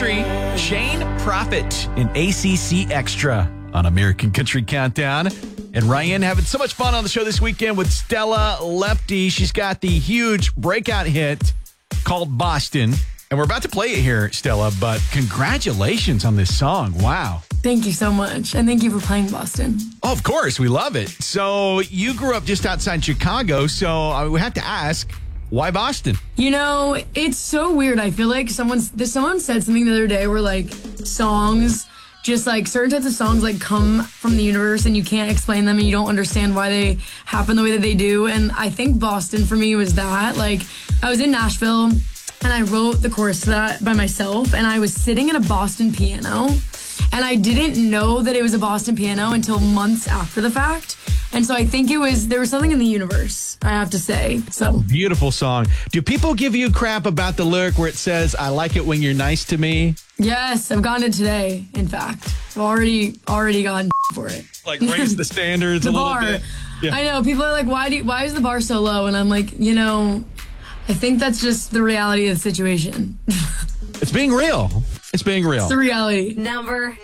Country, Shane Prophet in ACC Extra on American Country Countdown. And Ryan having so much fun on the show this weekend with Stella Lefty. She's got the huge breakout hit called Boston. And we're about to play it here, Stella, but congratulations on this song. Wow. Thank you so much. And thank you for playing Boston. Oh, of course. We love it. So you grew up just outside Chicago. So we have to ask, why Boston? You know, it's so weird. I feel like someone said something the other day where like songs, just like certain types of songs like come from the universe and you can't explain them and you don't understand why they happen the way that they do. And I think Boston for me was that. Like I was in Nashville and I wrote the chorus to that by myself and I was sitting at a Boston piano and I didn't know that it was a Boston piano until months after the fact. And so I think there was something in the universe, I have to say. So beautiful song. Do people give you crap about the lyric where it says, I like it when you're nice to me? Yes, I've gotten it today, in fact. I've already gotten for it. Like raise the standards a little bit. Yeah. I know. People are like, why is the bar so low? And I'm like, I think that's just the reality of the situation. It's being real. It's being real. It's the reality. Number